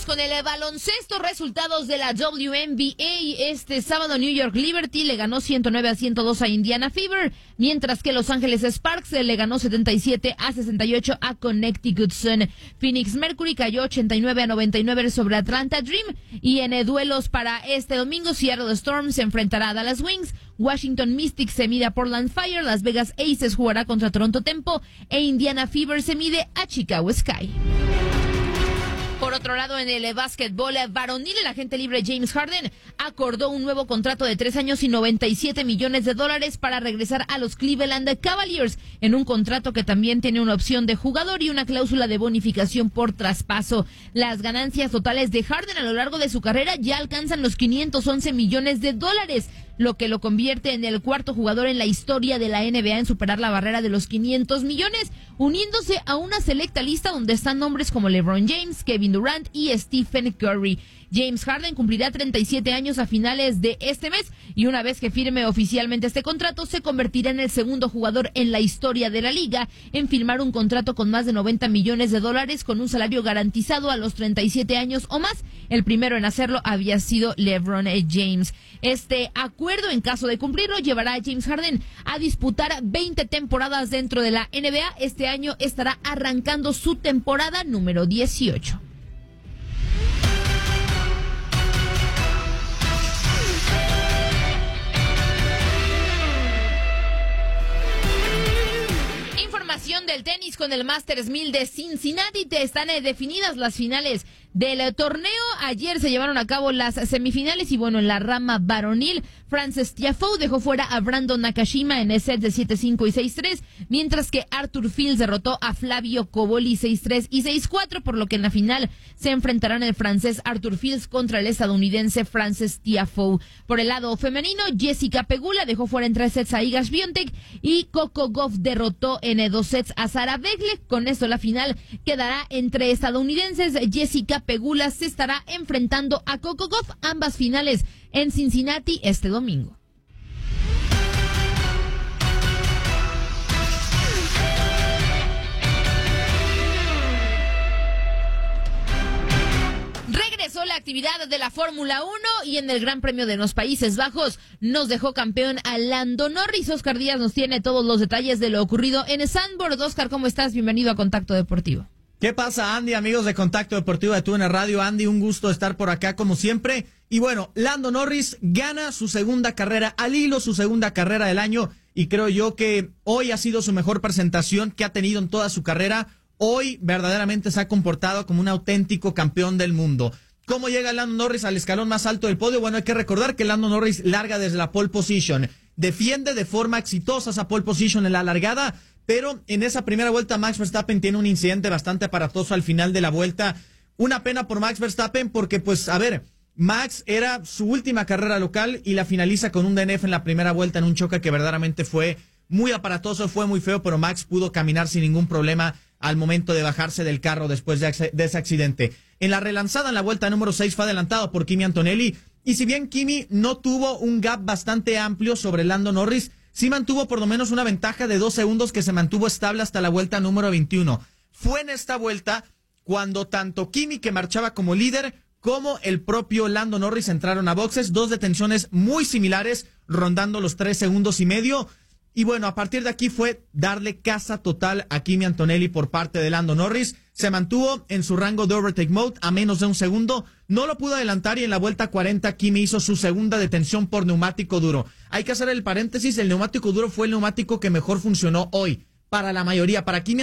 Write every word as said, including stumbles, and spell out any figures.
con el baloncesto, resultados de la W N B A. Este sábado New York Liberty le ganó ciento nueve a ciento dos a Indiana Fever, mientras que Los Ángeles Sparks le ganó setenta y siete a sesenta y ocho a Connecticut Sun. Phoenix Mercury cayó ochenta y nueve a noventa y nueve sobre Atlanta Dream. Y en duelos para este domingo, Seattle Storm se enfrentará a Dallas Wings, Washington Mystics se mide a Portland Fire, Las Vegas Aces jugará contra Toronto Tempo e Indiana Fever se mide a Chicago Sky. Por otro lado, en el básquetbol varonil, el agente libre James Harden acordó un nuevo contrato de tres años y noventa y siete millones de dólares para regresar a los Cleveland Cavaliers, en un contrato que también tiene una opción de jugador y una cláusula de bonificación por traspaso. Las ganancias totales de Harden a lo largo de su carrera ya alcanzan los quinientos once millones de dólares, lo que lo convierte en el cuarto jugador en la historia de la N B A en superar la barrera de los quinientos millones, uniéndose a una selecta lista donde están nombres como LeBron James, Kevin Durant y Stephen Curry. James Harden cumplirá treinta y siete años a finales de este mes y una vez que firme oficialmente este contrato se convertirá en el segundo jugador en la historia de la liga en firmar un contrato con más de noventa millones de dólares con un salario garantizado a los treinta y siete años o más. El primero en hacerlo había sido LeBron James. Este acuerdo, en caso de cumplirlo, llevará a James Harden a disputar veinte temporadas dentro de la N B A. Este año estará arrancando su temporada número dieciocho. Información del tenis con el Masters mil de Cincinnati. Te están eh, definidas las finales del eh, torneo. Ayer se llevaron a cabo las semifinales y bueno, en la rama varonil, Frances Tiafoe dejó fuera a Brandon Nakashima en el set de siete cinco y seis tres, mientras que Arthur Fields derrotó a Flavio Cobolli seis tres y seis cuatro, por lo que en la final se enfrentarán el francés Arthur Fields contra el estadounidense Frances Tiafoe. Por el lado femenino, Jessica Pegula dejó fuera en tres sets a Iga Swiatek y Coco Gauff derrotó en dos sets a Sara Begle. Con esto la final quedará entre estadounidenses. Jessica Pegula se estará enfrentando a Coco Gauff, ambas finales en Cincinnati este domingo. Regresó la actividad de la Fórmula uno y en el Gran Premio de los Países Bajos nos dejó campeón a Lando Norris. Oscar Díaz nos tiene todos los detalles de lo ocurrido en Zandvoort. Oscar, ¿cómo estás? Bienvenido a Contacto Deportivo. ¿Qué pasa, Andy? Amigos de Contacto Deportivo de T U N Radio. Andy, un gusto estar por acá como siempre. Y bueno, Lando Norris gana su segunda carrera al hilo, su segunda carrera del año. Y creo yo que hoy ha sido su mejor presentación que ha tenido en toda su carrera. Hoy verdaderamente se ha comportado como un auténtico campeón del mundo. ¿Cómo llega Lando Norris al escalón más alto del podio? Bueno, hay que recordar que Lando Norris larga desde la pole position. Defiende de forma exitosa esa pole position en la largada, pero en esa primera vuelta Max Verstappen tiene un incidente bastante aparatoso al final de la vuelta. Una pena por Max Verstappen porque, pues, a ver, Max era su última carrera local y la finaliza con un D N F en la primera vuelta en un choque que verdaderamente fue muy aparatoso, fue muy feo, pero Max pudo caminar sin ningún problema al momento de bajarse del carro después de, de ese accidente. En la relanzada, en la vuelta número seis, fue adelantado por Kimi Antonelli, y si bien Kimi no tuvo un gap bastante amplio sobre Lando Norris, sí mantuvo por lo menos una ventaja de dos segundos que se mantuvo estable hasta la vuelta número veintiuno. Fue en esta vuelta cuando tanto Kimi, que marchaba como líder, como el propio Lando Norris entraron a boxes, dos detenciones muy similares, rondando los tres segundos y medio. Y bueno, a partir de aquí fue darle caza total a Kimi Antonelli por parte de Lando Norris. Se mantuvo en su rango de overtake mode a menos de un segundo. No lo pudo adelantar y en la vuelta cuarenta Kimi hizo su segunda detención por neumático duro. Hay que hacer el paréntesis, el neumático duro fue el neumático que mejor funcionó hoy para la mayoría. Para Kimi